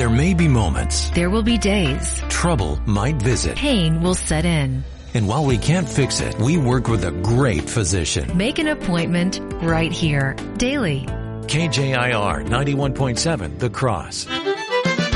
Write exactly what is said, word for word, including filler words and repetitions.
There may be moments. There will be days. Trouble might visit. Pain will set in. And while we can't fix it, we work with a great physician. Make an appointment right here. Daily. K J I R ninety-one point seven, The Cross.